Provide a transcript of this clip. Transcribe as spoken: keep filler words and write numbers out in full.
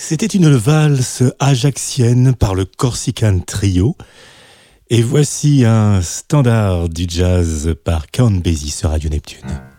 C'était une valse ajaxienne par le Corsican Trio. Et voici un standard du jazz par Count Basie sur Radio Neptune.